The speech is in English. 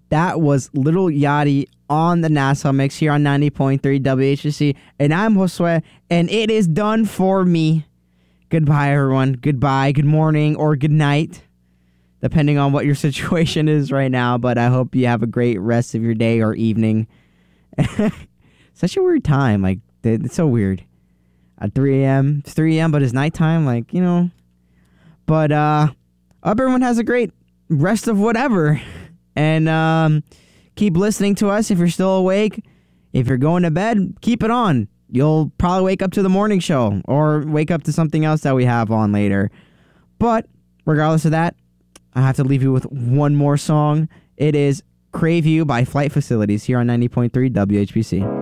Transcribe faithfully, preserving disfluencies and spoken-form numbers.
That was Little Yachty on the Nassau Mix here on ninety point three W H B C. And I'm Josue, and it is done for me. Goodbye, everyone. Goodbye, good morning, or good night, depending on what your situation is right now. But I hope you have a great rest of your day or evening. Such a weird time. Like, it's so weird. At three a.m. It's three a.m., but it's nighttime. Like, you know. But, uh, hope everyone has a great rest of whatever. And um, keep listening to us if you're still awake. If you're going to bed, keep it on. You'll probably wake up to the morning show or wake up to something else that we have on later. But regardless of that, I have to leave you with one more song. It is Crave You by Flight Facilities here on ninety point three W H B C.